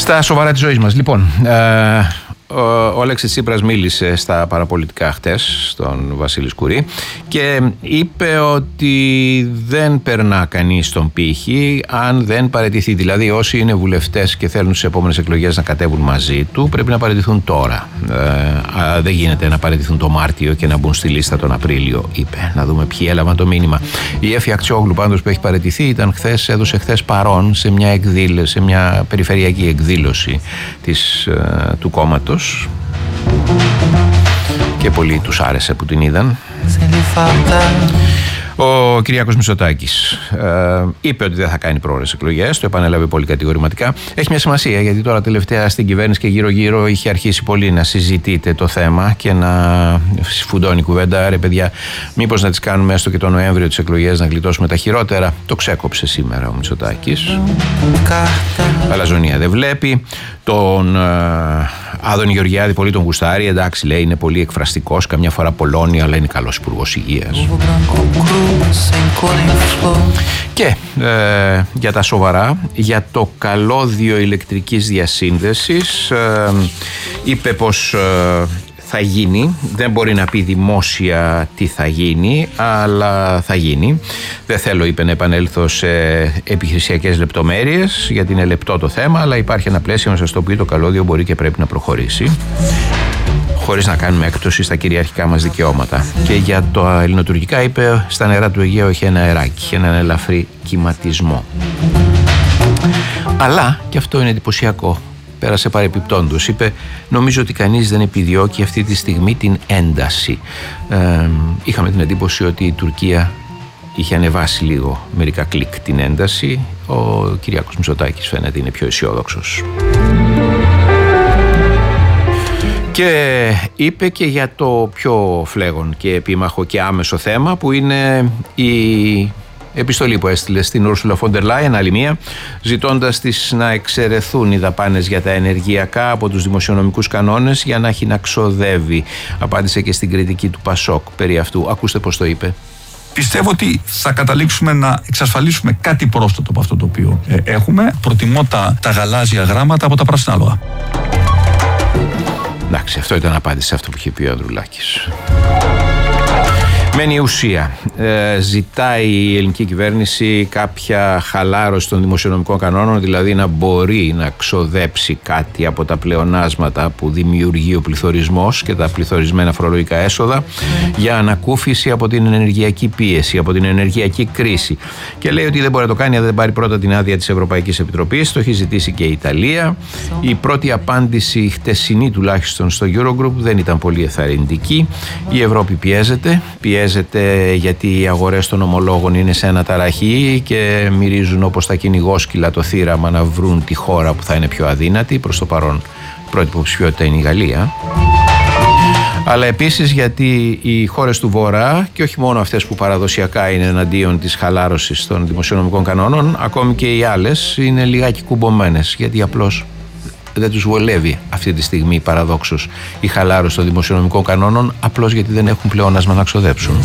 Στα σοβαρά της ζωής μας. Λοιπόν, ο Αλέξης Τσίπρας μίλησε στα παραπολιτικά χτες στον Βασίλη Σκουρί και είπε ότι δεν περνά κανείς τον πύχη αν δεν παραιτηθεί. Δηλαδή όσοι είναι βουλευτές και θέλουν στις επόμενες εκλογές να κατέβουν μαζί του πρέπει να παραιτηθούν τώρα. Δεν γίνεται να παραιτηθούν το Μάρτιο και να μπουν στη λίστα τον Απρίλιο, είπε. Να δούμε ποιοι έλαβαν το μήνυμα. Η Έφη Αξιόγλου πάντως που έχει παραιτηθεί έδωσε χθες παρόν σε μια περιφερειακή εκδήλωση του κόμματος. Και πολλοί τους άρεσε που την είδαν. Ο Κυριάκος Μητσοτάκης είπε ότι δεν θα κάνει πρόορες εκλογές, το επανέλαβε πολύ κατηγορηματικά. Έχει μια σημασία γιατί τώρα τελευταία στην κυβέρνηση και γύρω-γύρω είχε αρχίσει πολύ να συζητείται το θέμα και να φουντώνει η κουβέντα. Ρε παιδιά, μήπως να τις κάνουμε έστω και το Νοέμβριο τις εκλογές να γλιτώσουμε τα χειρότερα. Το ξέκοψε σήμερα ο Μητσοτάκης. Αλαζονία δεν βλέπει. Τον Άδωνη Γεωργιάδη πολύ τον γουστάρει. Εντάξει, λέει, είναι πολύ εκφραστικός, καμιά φορά πολλώνει, αλλά είναι καλός υπουργός υγείας. Και για τα σοβαρά, για το καλώδιο ηλεκτρικής διασύνδεσης, είπε πως θα γίνει, δεν μπορεί να πει δημόσια τι θα γίνει, αλλά θα γίνει. Δεν θέλω, είπε, να επανέλθω σε επιχειρησιακές λεπτομέρειες, γιατί είναι λεπτό το θέμα, αλλά υπάρχει ένα πλαίσιο μέσα στο οποίο το καλώδιο μπορεί και πρέπει να προχωρήσει, χωρίς να κάνουμε έκπτωση στα κυριαρχικά μας δικαιώματα. Και για τα ελληνοτουρκικά, είπε, στα νερά του Αιγαίου έχει ένα αεράκι, έναν ελαφρύ κυματισμό. Αλλά, και αυτό είναι εντυπωσιακό, πέρασε παρεπιπτόντως, είπε, νομίζω ότι κανείς δεν επιδιώκει αυτή τη στιγμή την ένταση. Είχαμε την εντύπωση ότι η Τουρκία είχε ανεβάσει λίγο, μερικά κλικ, την ένταση. Ο Κυριάκος Μητσοτάκης φαίνεται είναι πιο αισιόδοξος. Και είπε και για το πιο φλέγον και επίμαχο και άμεσο θέμα που είναι η επιστολή που έστειλε στην Ούρσουλα φον ντερ Λάιεν, άλλη μία, ζητώντας της να εξαιρεθούν οι δαπάνες για τα ενεργειακά από τους δημοσιονομικούς κανόνες για να έχει να ξοδεύει. Απάντησε και στην κριτική του Πασόκ περί αυτού. Ακούστε πώς το είπε. Πιστεύω ότι θα καταλήξουμε να εξασφαλίσουμε κάτι πρόσθετο από αυτό το οποίο έχουμε. Προτιμώ τα γαλάζια γράμματα από τα πράσινα άλογα. Εντάξει, αυτό ήταν απάντηση σε αυτό που είχε πει ο Ανδρουλάκης. Μένει η ουσία. Ζητάει η ελληνική κυβέρνηση κάποια χαλάρωση των δημοσιονομικών κανόνων, δηλαδή να μπορεί να ξοδέψει κάτι από τα πλεονάσματα που δημιουργεί ο πληθωρισμός και τα πληθωρισμένα φορολογικά έσοδα για ανακούφιση από την ενεργειακή πίεση, από την ενεργειακή κρίση. Και λέει ότι δεν μπορεί να το κάνει αν δεν πάρει πρώτα την άδεια της Ευρωπαϊκής Επιτροπής. Το έχει ζητήσει και η Ιταλία. Η πρώτη απάντηση, χτεσινή τουλάχιστον στο Eurogroup, δεν ήταν πολύ εθαρρυντική. Η Ευρώπη πιέζεται γιατί οι αγορές των ομολόγων είναι σε αναταραχή και μυρίζουν όπως τα κυνηγόσκυλα το θύραμα να βρουν τη χώρα που θα είναι πιο αδύνατη. Προς το παρόν πρώτη υποψηφιότητα είναι η Γαλλία. Αλλά επίσης γιατί οι χώρες του Βορρά, και όχι μόνο αυτές που παραδοσιακά είναι εναντίον της χαλάρωσης των δημοσιονομικών κανόνων, ακόμη και οι άλλες είναι λιγάκι κουμπωμένες, γιατί απλώς δεν τους βολεύει αυτή τη στιγμή παραδόξως η χαλάρωση των δημοσιονομικών κανόνων, απλώς γιατί δεν έχουν πλεόνασμα να ξοδέψουν.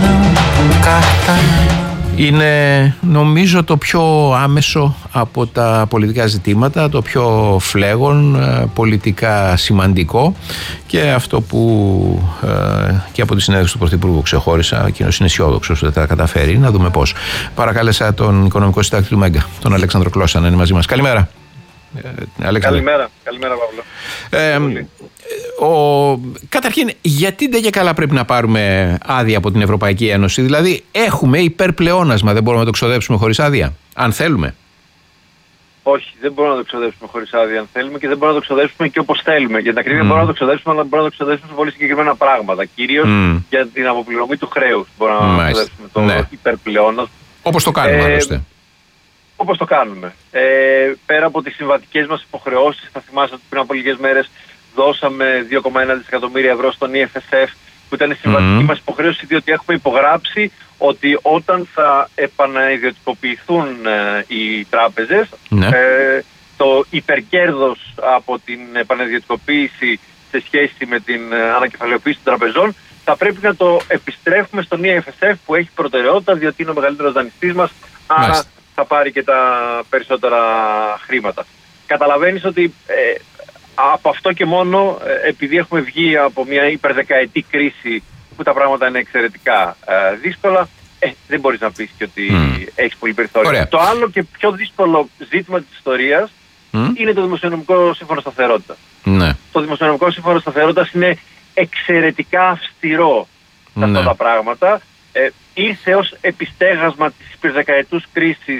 Είναι νομίζω το πιο άμεσο από τα πολιτικά ζητήματα, το πιο φλέγον, πολιτικά σημαντικό, και αυτό που και από τη συνέντευξη του Πρωθυπουργού ξεχώρισα. Εκείνος είναι αισιόδοξος ότι θα τα καταφέρει. Να δούμε πώς. Παρακάλεσα τον οικονομικό συντάκτη του Μέγκα, τον Αλέξανδρο Κλώσσα, να είναι μαζί μας. Καλημέρα. Καλημέρα Παύλο. Καταρχήν, γιατί δεν και καλά πρέπει να πάρουμε άδεια από την Ευρωπαϊκή Ένωση? Δηλαδή, έχουμε υπερπλεόνασμα, δεν μπορούμε να το ξοδέψουμε χωρίς άδεια, αν θέλουμε? Όχι, δεν μπορούμε να το ξοδέψουμε χωρίς άδεια αν θέλουμε, και δεν μπορούμε να το ξοδέψουμε και όπως θέλουμε. Για την ακρίβεια μπορούμε να το ξοδέψουμε, αλλά μπορούμε να το ξοδέψουμε σε πολύ συγκεκριμένα πράγματα. Κυρίως για την αποπληρωμή του χρέους μπορούμε να ξοδέψουμε το υπερπλεόνασμα. Όπως το κάνουμε, άλλωστε. Όπως το κάνουμε. Πέρα από τις συμβατικές μας υποχρεώσεις, θα θυμάστε ότι πριν από λίγες μέρες δώσαμε 2,1 δισεκατομμύρια ευρώ στον EFSF, που ήταν η συμβατική μας υποχρέωση, διότι έχουμε υπογράψει ότι όταν θα επανaiδιωτικοποιηθούν οι τράπεζες, το υπερκέρδος από την επανaiδιωτικοποίηση σε σχέση με την ανακεφαλαιοποίηση των τραπεζών θα πρέπει να το επιστρέφουμε στον EFSF, που έχει προτεραιότητα, διότι είναι ο μεγαλύτερος δανειστής μας, άρα θα πάρει και τα περισσότερα χρήματα. καταλαβαίνεις ότι από αυτό και μόνο, επειδή έχουμε βγει από μια υπερδεκαετή κρίση που τα πράγματα είναι εξαιρετικά δύσκολα, δεν μπορείς να πεις και ότι έχεις πολύ περιθώριο. Ωραία. Το άλλο και πιο δύσκολο ζήτημα της ιστορίας είναι το Δημοσιονομικό Σύμφωνο Σταθερότητας. Ναι. Το Δημοσιονομικό Σύμφωνο Σταθερότητας είναι εξαιρετικά αυστηρό σε αυτά τα πράγματα. Ήρθε ως επιστέγασμα της υπερδεκαετούς κρίσης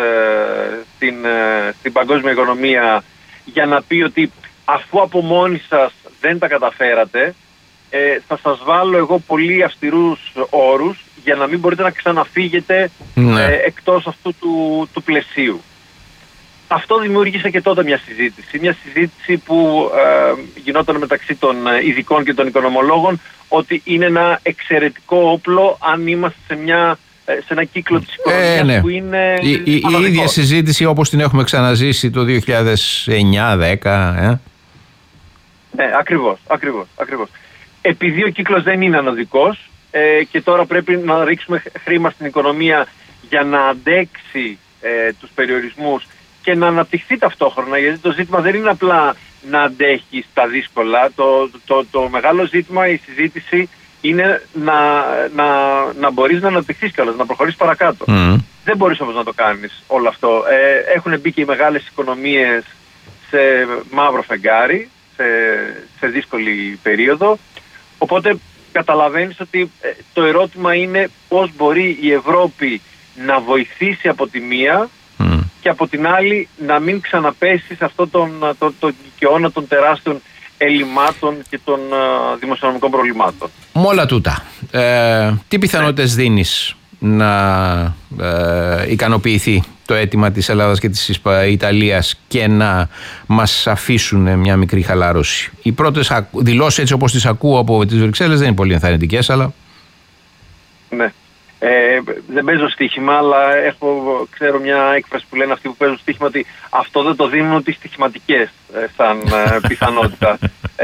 στην παγκόσμια οικονομία για να πει ότι αφού από μόνοι σας δεν τα καταφέρατε, θα σας βάλω εγώ πολύ αυστηρούς όρους για να μην μπορείτε να ξαναφύγετε εκτός αυτού του πλαισίου. Αυτό δημιούργησε και τότε μια συζήτηση που γινόταν μεταξύ των ειδικών και των οικονομολόγων, ότι είναι ένα εξαιρετικό όπλο αν είμαστε σε ένα κύκλο της οικονομίας που είναι η ίδια συζήτηση όπως την έχουμε ξαναζήσει το 2009-10. Ναι, ακριβώς. Επειδή ο κύκλος δεν είναι ανωδικός και τώρα πρέπει να ρίξουμε χρήμα στην οικονομία για να αντέξει τους περιορισμούς και να αναπτυχθεί ταυτόχρονα, γιατί το ζήτημα δεν είναι απλά να αντέχει στα δύσκολα. Το μεγάλο ζήτημα, η συζήτηση, είναι να μπορείς να αναπτυχθείς κιόλας, να προχωρήσεις παρακάτω. Δεν μπορείς όμως να το κάνεις όλο αυτό. Έχουν μπει και οι μεγάλες οικονομίες σε μαύρο φεγγάρι, σε δύσκολη περίοδο. Οπότε καταλαβαίνεις ότι το ερώτημα είναι πώς μπορεί η Ευρώπη να βοηθήσει από τη μία και από την άλλη να μην ξαναπέσει σε αυτό το δικαιώνα των τεράστιων ελλημάτων και των δημοσιονομικών προβλημάτων. Με όλα τούτα, τι πιθανότητες δίνεις να ικανοποιηθεί το αίτημα της Ελλάδας και της Ιταλίας και να μας αφήσουν μια μικρή χαλάρωση? Οι πρώτες δηλώσεις, έτσι όπως τις ακούω από τις Βρυξέλλες, δεν είναι πολύ ενθαρρυντικές, αλλά... Ναι. Δεν παίζω στοίχημα, αλλά ξέρω μια έκφραση που λένε αυτοί που παίζουν στοίχημα, ότι αυτό δεν το δίνουν ούτε οι στοιχηματικές σαν πιθανότητα.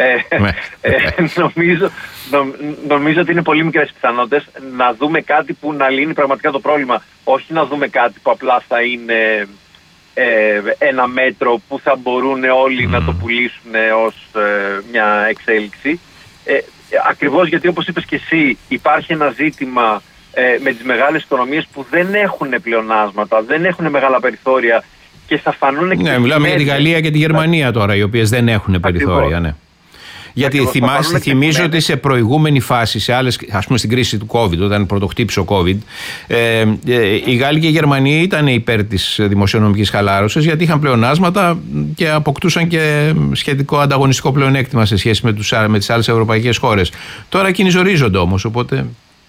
Νομίζω ότι είναι πολύ μικρές πιθανότητες να δούμε κάτι που να λύνει πραγματικά το πρόβλημα. Όχι να δούμε κάτι που απλά θα είναι ένα μέτρο που θα μπορούν όλοι να το πουλήσουν ως μια εξέλιξη. Ακριβώς γιατί, όπως είπες και εσύ, υπάρχει ένα ζήτημα με τις μεγάλες οικονομίες που δεν έχουν πλεονάσματα, δεν έχουν μεγάλα περιθώρια και θα φανούν και... Ναι, μιλάμε για τη Γαλλία και τη Γερμανία τώρα, οι οποίες δεν έχουν περιθώρια, ναι. Γιατί θυμίζω ότι σε προηγούμενη φάση, σε άλλες, ας πούμε στην κρίση του COVID, όταν πρωτοχτύπησε ο COVID, οι Γάλλοι και οι Γερμανοί ήταν υπέρ της δημοσιονομικής χαλάρωσης, γιατί είχαν πλεονάσματα και αποκτούσαν και σχετικό ανταγωνιστικό πλεονέκτημα σε σχέση με τις άλλες ευρωπαϊκές χώρες. Τώρα εκείνοι ζορίζονται όμως, οπότε...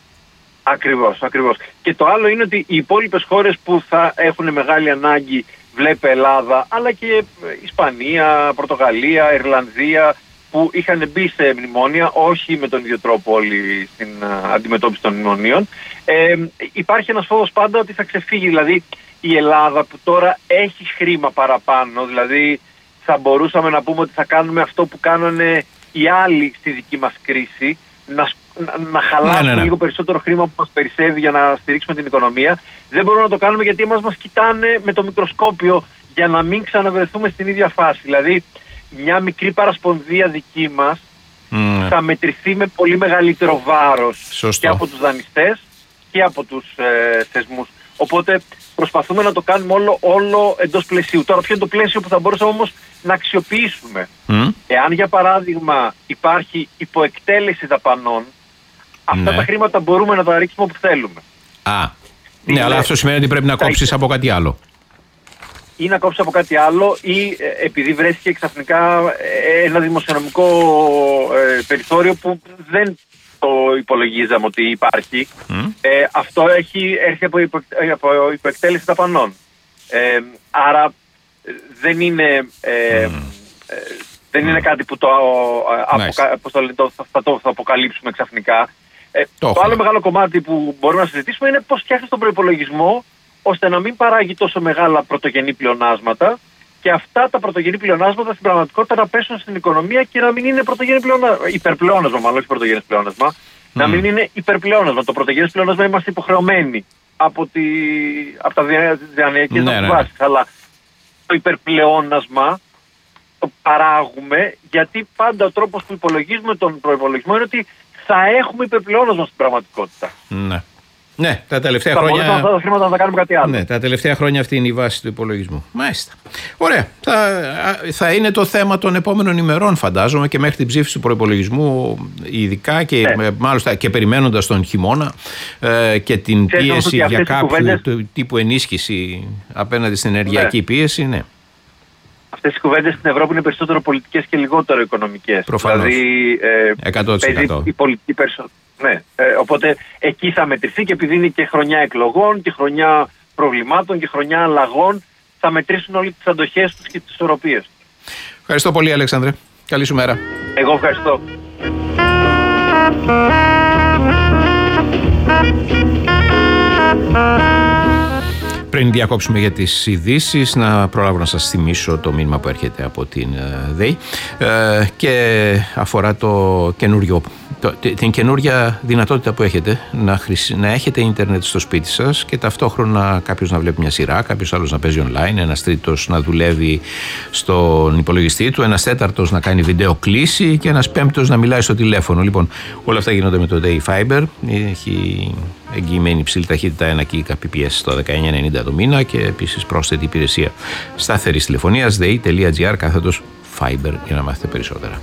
Ακριβώς. Και το άλλο είναι ότι οι υπόλοιπες χώρες που θα έχουν μεγάλη ανάγκη, βλέπε Ελλάδα, αλλά και Ισπανία, Πορτογαλία, Ιρλανδία, που είχαν μπει σε μνημόνια, όχι με τον ίδιο τρόπο όλοι στην αντιμετώπιση των μνημονίων. Υπάρχει ένας φόβος πάντα ότι θα ξεφύγει, δηλαδή η Ελλάδα που τώρα έχει χρήμα παραπάνω, δηλαδή θα μπορούσαμε να πούμε ότι θα κάνουμε αυτό που κάνανε οι άλλοι στη δική μας κρίση, να χαλάσουμε λίγο περισσότερο χρήμα που μας περισσεύει για να στηρίξουμε την οικονομία. Δεν μπορούμε να το κάνουμε γιατί μας κοιτάνε με το μικροσκόπιο για να μην ξαναβρεθούμε στην ίδια φάση. Δηλαδή μια μικρή παρασπονδία δική μας θα μετρηθεί με πολύ μεγαλύτερο βάρος και από τους δανειστές και από τους θεσμούς. Οπότε προσπαθούμε να το κάνουμε όλο εντός πλαισίου. Τώρα ποιο είναι το πλαίσιο που θα μπορούσαμε όμως να αξιοποιήσουμε? Εάν για παράδειγμα υπάρχει υποεκτέλεση δαπανών, αυτά τα χρήματα μπορούμε να τα ρίξουμε όπου θέλουμε. Ναι, αλλά αυτό σημαίνει ότι πρέπει να κόψεις από κάτι άλλο. Ή να κόψεις από κάτι άλλο, ή επειδή βρέθηκε ξαφνικά ένα δημοσιονομικό περιθώριο που δεν το υπολογίζαμε ότι υπάρχει. Αυτό έχει έρθει από υποεκτέλεση δαπανών. Άρα δεν είναι κάτι που θα αποκαλύψουμε ξαφνικά. Το άλλο μεγάλο κομμάτι που μπορούμε να συζητήσουμε είναι πώς φτιάχνεις τον προϋπολογισμό ώστε να μην παράγει τόσο μεγάλα πρωτογενή πλεονάσματα και αυτά τα πρωτογενή πλεονάσματα στην πραγματικότητα να πέσουν στην οικονομία και να μην είναι υπερπλεόνασμα, μάλλον όχι πρωτογενές πλεόνασμα, να μην είναι υπερπλεόνασμα. Το πρωτογενές πλεόνασμα είμαστε υποχρεωμένοι από τα διανοιακές μας βάσεις, αλλά το υπερπλεόνασμα το παράγουμε, γιατί πάντα ο τρόπος που υπολογίζουμε τον προϋπολογισμό είναι ότι θα έχουμε υπερπλεόνασμα στην πραγματικότητα. Ναι. Ναι, τα τελευταία χρόνια. Αυτά τα χρήματα θα κάνουμε κάτι άλλο. Ναι, τα τελευταία χρόνια αυτή είναι η βάση του υπολογισμού. Μάλιστα. Ωραία. Θα είναι το θέμα των επόμενων ημερών, φαντάζομαι, και μέχρι την ψήφιση του προϋπολογισμού, ειδικά και μάλιστα και περιμένοντας τον χειμώνα και την πίεση για κάποιο τύπου ενίσχυση απέναντι στην ενεργειακή πίεση. Ναι. Αυτές οι κουβέντες στην Ευρώπη είναι περισσότερο πολιτικές και λιγότερο οικονομικές. Προφανώς. Δηλαδή, 100%. η πολιτική περισσότερο. Ναι. Οπότε εκεί θα μετρηθεί, και επειδή είναι και χρονιά εκλογών και χρονιά προβλημάτων και χρονιά αλλαγών, θα μετρήσουν όλοι τις αντοχές τους και τις ισορροπίες τους. Ευχαριστώ πολύ, Αλέξανδρε. Καλή σου μέρα. Εγώ ευχαριστώ. Πριν διακόψουμε για τις ειδήσεις, να προλάβω να σας θυμίσω το μήνυμα που έρχεται από την ΔΕΗ και αφορά την καινούρια δυνατότητα που έχετε να έχετε ίντερνετ στο σπίτι σας και ταυτόχρονα κάποιος να βλέπει μια σειρά, κάποιος άλλος να παίζει online, ένας τρίτος να δουλεύει στον υπολογιστή του, ένας τέταρτος να κάνει βίντεο κλήση και ένας πέμπτος να μιλάει στο τηλέφωνο. Λοιπόν, όλα αυτά γίνονται με το ΔΕΗ Fiber. Έχει εγγυημένη υψηλή ταχύτητα 1 Kbps στο 19,90 το μήνα και επίσης πρόσθετη υπηρεσία σταθερής τηλεφωνίας dei.gr/Fiber για να μάθετε περισσότερα.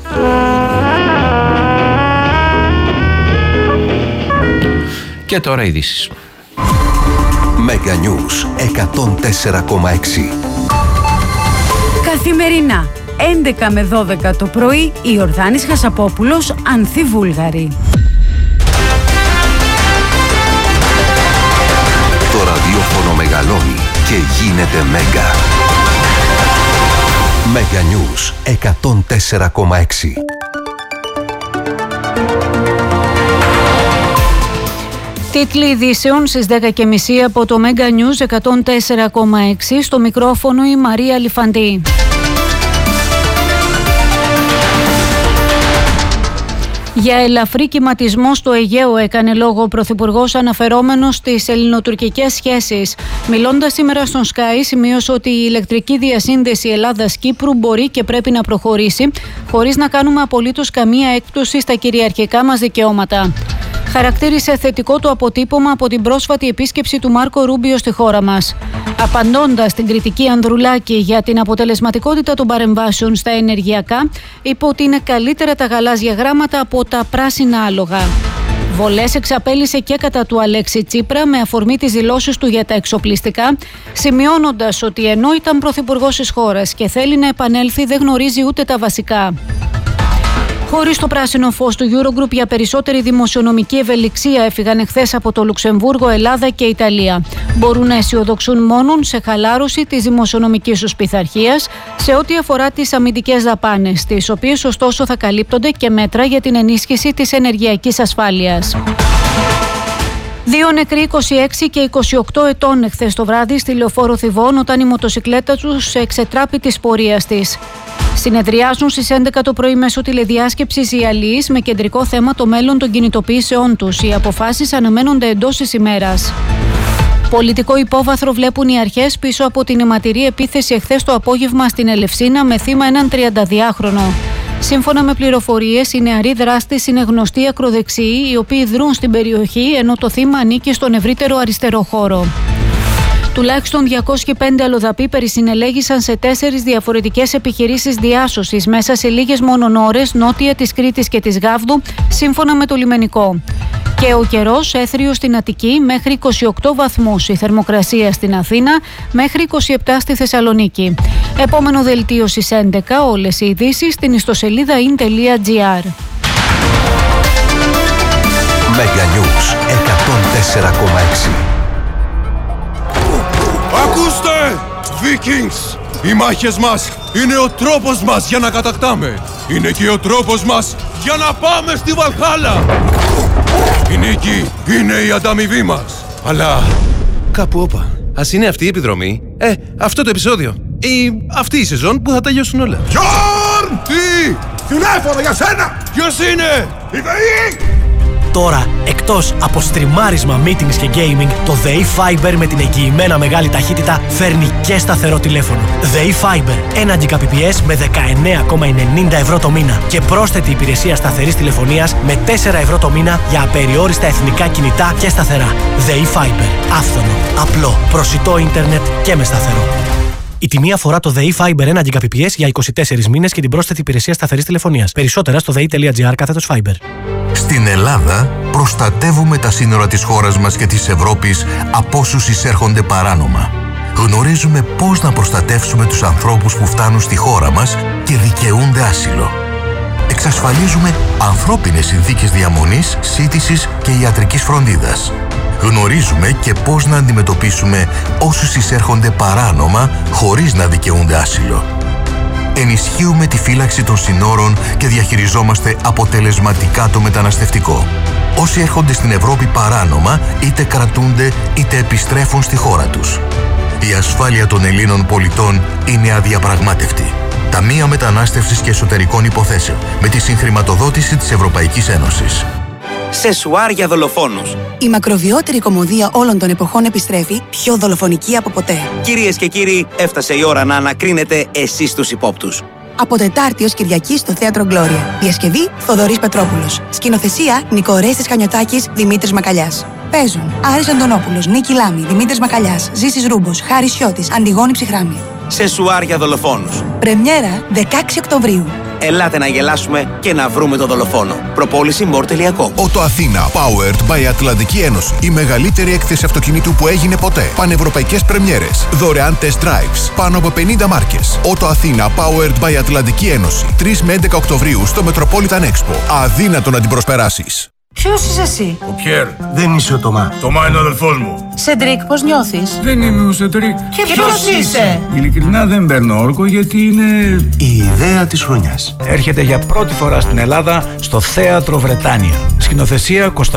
Και τώρα ειδήσεις. Mega News 104,6. Καθημερινά 11 με 12 το πρωί, Ιορδάνης Χασαπόπουλος, Ανθή Βούλγαρη. Το ραδιόφωνο μεγαλώνει και γίνεται Μέγκα. Mega News 104,6. Τίτλοι ειδήσεων στις 10.30 από το Mega News 104,6. Στο μικρόφωνο η Μαρία Λιφαντή. Για ελαφρύ κυματισμό στο Αιγαίο έκανε λόγο ο Πρωθυπουργός, αναφερόμενος στις ελληνοτουρκικές σχέσεις. Μιλώντας σήμερα στον Sky, σημείωσε ότι η ηλεκτρική διασύνδεση Ελλάδας-Κύπρου μπορεί και πρέπει να προχωρήσει, χωρίς να κάνουμε απολύτως καμία έκπτωση στα κυριαρχικά μας δικαιώματα. Χαρακτήρισε θετικό το αποτύπωμα από την πρόσφατη επίσκεψη του Μάρκο Ρούμπιο στη χώρα μας. Απαντώντας στην κριτική Ανδρουλάκη για την αποτελεσματικότητα των παρεμβάσεων στα ενεργειακά, είπε ότι είναι καλύτερα τα γαλάζια γράμματα από τα πράσινα άλογα. Βολές εξαπέλυσε και κατά του Αλέξη Τσίπρα με αφορμή τις δηλώσεις του για τα εξοπλιστικά, σημειώνοντας ότι ενώ ήταν πρωθυπουργός της χώρας και θέλει να επανέλθει, δεν γνωρίζει ούτε τα βασικά. Χωρίς το πράσινο φως του Eurogroup για περισσότερη δημοσιονομική ευελιξία έφυγαν εχθές από το Λουξεμβούργο, Ελλάδα και Ιταλία. Μπορούν να αισιοδοξούν μόνον σε χαλάρωση της δημοσιονομικής τους πειθαρχίας σε ό,τι αφορά τις αμυντικές δαπάνες, τις οποίες ωστόσο θα καλύπτονται και μέτρα για την ενίσχυση της ενεργειακής ασφάλειας. 2 νεκροί 26 και 28 ετών εχθές το βράδυ στη Λεωφόρο Θηβών όταν η μοτοσικλέτα τους εξετράπη της πορείας της. Συνεδριάζουν στις 11 το πρωί μέσω τηλεδιάσκεψης οι αλληλείς με κεντρικό θέμα το μέλλον των κινητοποιήσεών τους. Οι αποφάσεις αναμένονται εντός της ημέρας. Πολιτικό υπόβαθρο βλέπουν οι αρχές πίσω από την αιματηρή επίθεση εχθές το απόγευμα στην Ελευσίνα με θύμα έναν 32χρονο. Σύμφωνα με πληροφορίες, οι νεαροί δράστες είναι γνωστοί ακροδεξιοί οι οποίοι δρούν στην περιοχή, ενώ το θύμα ανήκει στον ευρύτερο αριστερό χώρο. Τουλάχιστον 205 αλλοδαποί περισυνελέγησαν σε 4 διαφορετικές επιχειρήσεις διάσωσης μέσα σε λίγες μόνον ώρες νότια της Κρήτης και της Γάβδου, σύμφωνα με το λιμενικό. Και ο καιρός έθριος στην Αττική μέχρι 28 βαθμούς, η θερμοκρασία στην Αθήνα μέχρι 27 στη Θεσσαλονίκη. Επόμενο δελτίο στις 11, όλες οι ειδήσεις στην ιστοσελίδα in.gr. Mega News 104,6. Ακούστε! Vikings! Οι μάχες μας είναι ο τρόπος μας για να κατακτάμε. Είναι και ο τρόπος μας για να πάμε στη Βαλχάλα. Η νίκη είναι η ανταμοιβή μας. Αλλά κάπου όπα. Ας είναι αυτή η επιδρομή. Αυτό το επεισόδιο. Ή αυτή η σεζόν που θα τελειώσουν όλα. Γιόρν! Τι! Τηλέφωνο για σένα! Ποιος είναι? Η ΔΕΗ! Τώρα, εκτός από στριμάρισμα, meetings και gaming, το ΔΕΗ Fiber με την εγγυημένα μεγάλη ταχύτητα φέρνει και σταθερό τηλέφωνο. ΔΕΗ Fiber, 1 Gbps με 19,90 ευρώ το μήνα και πρόσθετη υπηρεσία σταθερής τηλεφωνίας με 4 ευρώ το μήνα για απεριόριστα εθνικά κινητά και σταθερά. ΔΕΗ Fiber, άφθονο, απλό, προσιτό ίντερνετ και με σταθερό. Η τιμή αφορά το ΔΕΗ Fiber 1 Gbps για 24 μήνες και την πρόσθετη υπηρεσία σταθερής τηλεφωνίας. Περισσότερα στο dei.gr/Fiber. Στην Ελλάδα προστατεύουμε τα σύνορα της χώρας μας και της Ευρώπης από όσους εισέρχονται παράνομα. Γνωρίζουμε πώς να προστατεύσουμε τους ανθρώπους που φτάνουν στη χώρα μας και δικαιούνται άσυλο. Εξασφαλίζουμε ανθρώπινες συνθήκες διαμονής, σύντησης και ιατρικής φροντίδας. Γνωρίζουμε και πώς να αντιμετωπίσουμε όσους εισέρχονται παράνομα χωρίς να δικαιούνται άσυλο. Ενισχύουμε τη φύλαξη των συνόρων και διαχειριζόμαστε αποτελεσματικά το μεταναστευτικό. Όσοι έρχονται στην Ευρώπη παράνομα είτε κρατούνται είτε επιστρέφουν στη χώρα τους. Η ασφάλεια των Ελλήνων πολιτών είναι αδιαπραγμάτευτη. Ταμεία Μετανάστευσης και Εσωτερικών Υποθέσεων με τη συγχρηματοδότηση της Ευρωπαϊκής Ένωσης. Σεσουάρ για δολοφόνους. Η μακροβιότερη κωμωδία όλων των εποχών επιστρέφει, πιο δολοφονική από ποτέ. Κυρίες και κύριοι, έφτασε η ώρα να ανακρίνετε εσείς τους υπόπτους. Από Τετάρτη ως Κυριακή στο Θέατρο Γκλώρια. Διασκευή Θοδωρής Πετρόπουλος. Σκηνοθεσία Νικορέστης Χανιωτάκης, Δημήτρης Μακαλιάς. Παίζουν Άρης Αντωνόπουλος, Νίκη Λάμη, Δημήτρης Μακαλιάς, Ζήσης Ρούμπος, Χάρης Σιώτης, Αντιγόνη Ψυχράμη. Σεσουάρ για δολοφόνους. Πρεμιέρα 16 Οκτωβρίου. Ελάτε να γελάσουμε και να βρούμε τον δολοφόνο. Προπόληση more.com. Ότο Αθήνα, powered by Ατλαντική Ένωση. Η μεγαλύτερη έκθεση αυτοκινήτου που έγινε ποτέ. Πανευρωπαϊκές πρεμιέρες. Δωρεάν test drives. Πάνω από 50 μάρκες. Ότο Αθήνα, powered by Ατλαντική Ένωση. 3 με 11 Οκτωβρίου στο Metropolitan Expo. Αδύνατο να την προσπεράσεις. Ποιος είσαι εσύ? Ο Πιέρ. Δεν είσαι ο Τωμά. Τωμά είναι ο αδελφός μου. Σεντρίκ, πώς νιώθεις? Δεν είμαι ο Σεντρίκ. Και ποιος είσαι? Ειλικρινά δεν παίρνω όρκο γιατί είναι η ιδέα της χρονιάς. Έρχεται για πρώτη φορά στην Ελλάδα στο Θέατρο Βρετάνια. Σκηνοθεσία Κωνσταντίνου